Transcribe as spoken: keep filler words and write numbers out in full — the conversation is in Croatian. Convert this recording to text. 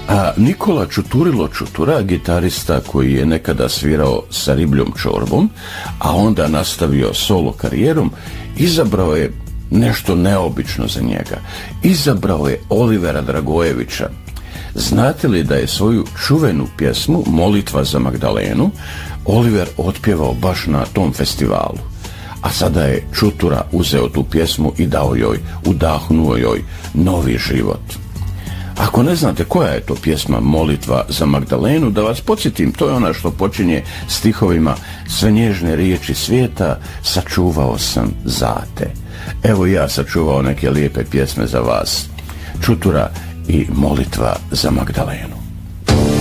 A Nikola Čuturilo Čutura, gitarista koji je nekada svirao sa Ribljom Čorbom, a onda nastavio solo karijerom, izabrao je nešto neobično za njega. Izabrao je Olivera Dragojevića. Znate li da je svoju čuvenu pjesmu Molitva za Magdalenu Oliver otpjevao baš na tom festivalu? A sada je Čutura uzeo tu pjesmu i dao joj, udahnuo joj novi život. Ako ne znate koja je to pjesma Molitva za Magdalenu, da vas podsjetim, to je ona što počinje stihovima: sve nježne riječi svijeta sačuvao sam za te. Evo ja sačuvao neke lijepe pjesme za vas. Čutura i Molitva za Magdalenu.